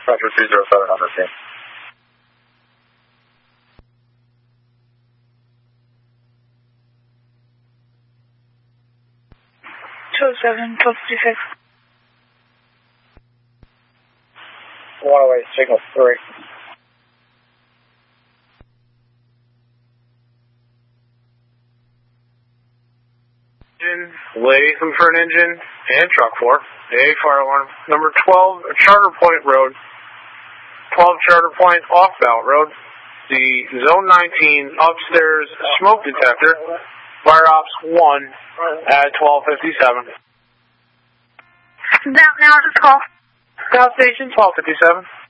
Roger 307 on the scene. 207, 1256. 108, signal 3. Latham for an engine and truck 4. A fire alarm. Number 12, Charter Point Road. 12 Charter Point off Ballot Road. The Zone 19 upstairs smoke detector. Fire Ops 1 at 12:57. Down now, just call. South Station 12:57.